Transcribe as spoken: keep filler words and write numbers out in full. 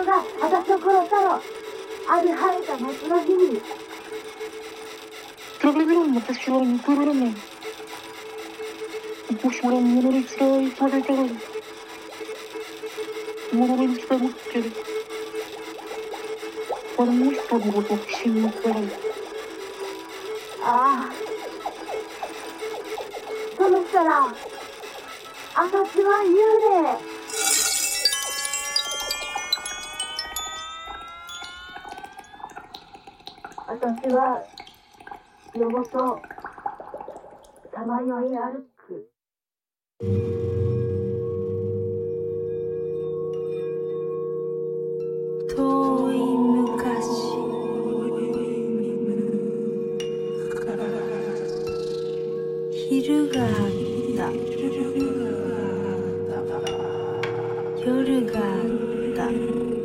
が私を殺したの。ある晴れた夏の日に。 Talagang napasyalan ko rin naman. Napasyalan mo na rin sa ipagkakaroon. Maraming sa magkiri. Parang mas pag-uwapaksin mo ka rin. ああ。その人ら、私は幽霊。私は夜ごとさまよい歩く。 遠い昔、昼があった、夜があった。